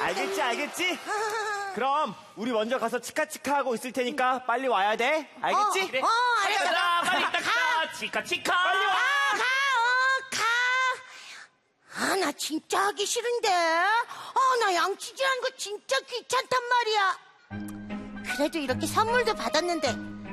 알겠지? 그럼 우리 먼저 가서 치카치카 하고 있을 테니까 빨리 와야 돼. 알겠지? 그래. 알았어. 가자, 빨리 딱 가. 치카치카. 빨리 와. 가. 나 진짜 하기 싫은데. 나 양치질하는 거 진짜 귀찮단 말이야. 그래도 이렇게 선물도 받았는데